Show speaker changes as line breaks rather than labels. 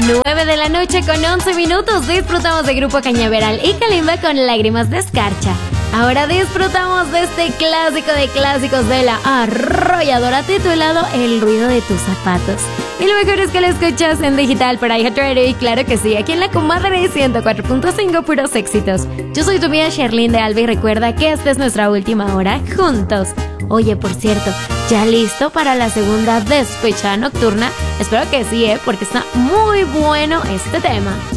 9 de la noche con 11 minutos disfrutamos de Grupo Cañaveral y Kalimba con Lágrimas de Escarcha. Ahora disfrutamos de este clásico de clásicos de la arrolladora titulado El ruido de tus zapatos. Y lo mejor es que lo escuchas en digital por iHeartRadio y claro que sí, aquí en la comadre 104.5 puros éxitos. Yo soy tu amiga Sherlyn de Alba y recuerda que esta es nuestra última hora juntos. Oye, por cierto, ¿ya listo para la segunda despechada nocturna? Espero que sí, porque está muy bueno este tema.